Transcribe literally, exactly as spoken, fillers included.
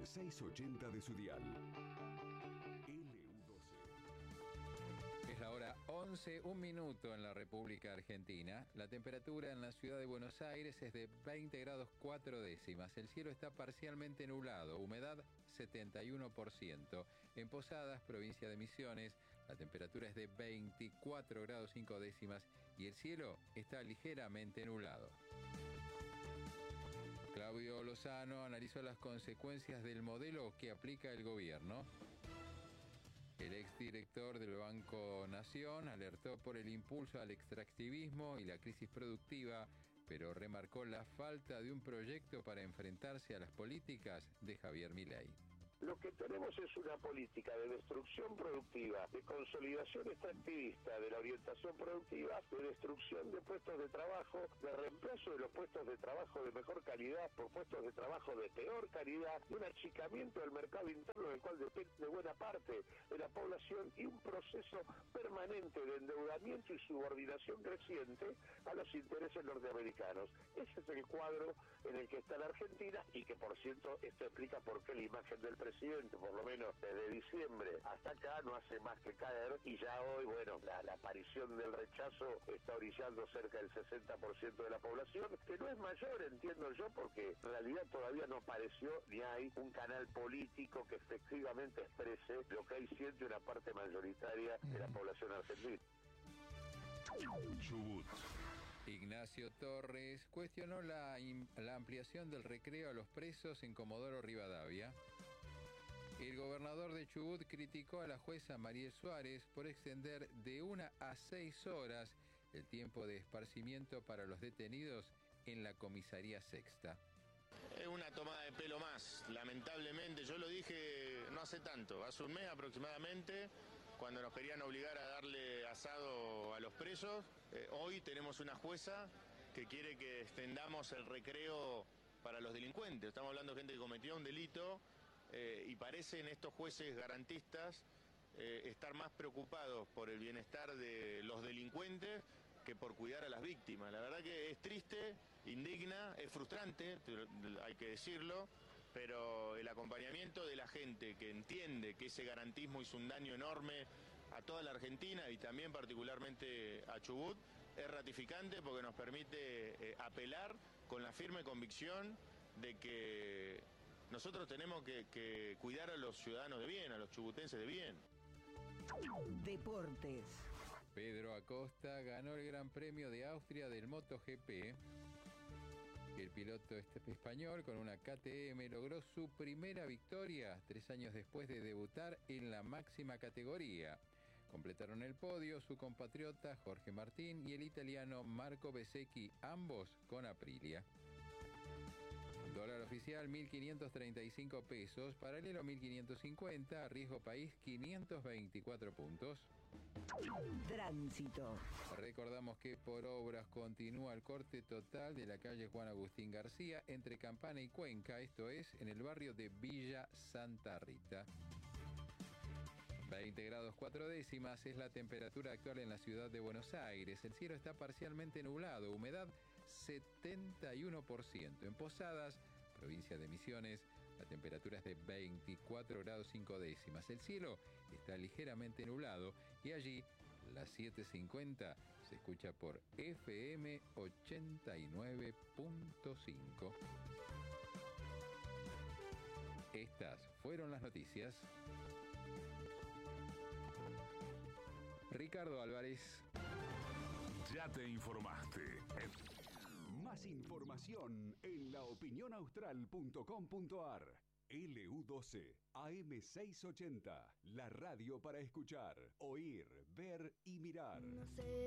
seiscientos ochenta de su dial. L U doce. Es la hora once, un minuto en la República Argentina. La temperatura en la ciudad de Buenos Aires es de veinte grados cuatro décimas. El cielo está parcialmente nublado, humedad setenta y uno por ciento. En Posadas, provincia de Misiones, la temperatura es de veinticuatro grados cinco décimas y el cielo está ligeramente nublado. Claudio Lozano analizó las consecuencias del modelo que aplica el gobierno. El exdirector del Banco Nación alertó por el impulso al extractivismo y la crisis productiva, pero remarcó la falta de un proyecto para enfrentarse a las políticas de Javier Milei. Lo que tenemos es una política de destrucción productiva, de consolidación extractivista de la orientación productiva, de destrucción de puestos de trabajo, de reemplazo de los puestos de trabajo de mejor calidad por puestos de trabajo de peor calidad, de un achicamiento del mercado interno del cual depende buena parte de la población y un proceso permanente de endeudamiento y subordinación creciente a los intereses norteamericanos. Ese es el cuadro en el que está la Argentina y que, por cierto, esto explica por qué la imagen del presidente presidente, por lo menos desde diciembre hasta acá, no hace más que caer, y ya hoy, bueno, la, la aparición del rechazo está orillando cerca del sesenta por ciento de la población, que no es mayor, entiendo yo, porque en realidad todavía no apareció ni hay un canal político que efectivamente exprese lo que hay siente una parte mayoritaria de la población argentina. Chubut. Ignacio Torres cuestionó la, la ampliación del recreo a los presos en Comodoro Rivadavia. El gobernador de Chubut criticó a la jueza Mariel Suárez por extender de una a seis horas el tiempo de esparcimiento para los detenidos en la comisaría sexta. Es una tomada de pelo más, lamentablemente. Yo lo dije no hace tanto, hace un mes aproximadamente, cuando nos querían obligar a darle asado a los presos. Eh, hoy tenemos una jueza que quiere que extendamos el recreo para los delincuentes. Estamos hablando de gente que cometió un delito. Eh, y parecen estos jueces garantistas eh, estar más preocupados por el bienestar de los delincuentes que por cuidar a las víctimas. La verdad que es triste, indigna, es frustrante, hay que decirlo, pero el acompañamiento de la gente que entiende que ese garantismo hizo un daño enorme a toda la Argentina y también particularmente a Chubut es ratificante porque nos permite eh, apelar con la firme convicción de que nosotros tenemos que, que cuidar a los ciudadanos de bien, a los chubutenses de bien. Deportes. Pedro Acosta ganó el Gran Premio de Austria del MotoGP. El piloto español con una K T M logró su primera victoria tres años después de debutar en la máxima categoría. Completaron el podio su compatriota Jorge Martín y el italiano Marco Bezzecchi, ambos con Aprilia. Dólar oficial mil quinientos treinta y cinco pesos, paralelo mil quinientos cincuenta, riesgo país quinientos veinticuatro puntos. Tránsito. Recordamos que por obras continúa el corte total de la calle Juan Agustín García entre Campana y Cuenca, esto es en el barrio de Villa Santa Rita. veinte grados cuatro décimas es la temperatura actual en la ciudad de Buenos Aires. El cielo está parcialmente nublado, humedad setenta y uno por ciento. En Posadas, provincia de Misiones, la temperatura es de veinticuatro grados cinco décimas. El cielo está ligeramente nublado y allí, las siete cincuenta, se escucha por F M ochenta y nueve punto cinco. Estas fueron las noticias. Ricardo Álvarez. Ya te informaste. Más información en la opinión austral punto com punto a r. L U doce, A M seiscientos ochenta, la radio para escuchar, oír, ver y mirar. No sé.